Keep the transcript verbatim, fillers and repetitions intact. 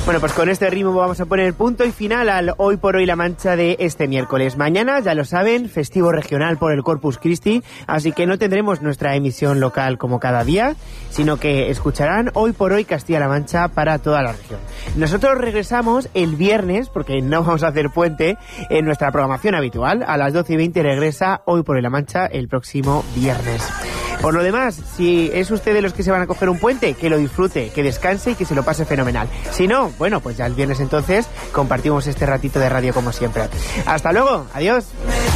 Bueno, pues con este ritmo vamos a poner punto y final al Hoy por Hoy La Mancha de este miércoles. Mañana, ya lo saben, festivo regional por el Corpus Christi, así que no tendremos nuestra emisión local como cada día, sino que escucharán Hoy por Hoy Castilla-La Mancha para toda la región. Nosotros regresamos el viernes, porque no vamos a hacer puente, en nuestra programación habitual. A las doce y veinte regresa Hoy por Hoy La Mancha el próximo viernes. Por lo demás, si es usted de los que se van a coger un puente, que lo disfrute, que descanse y que se lo pase fenomenal. Si no, bueno, pues ya el viernes entonces compartimos este ratito de radio como siempre. Hasta luego, adiós.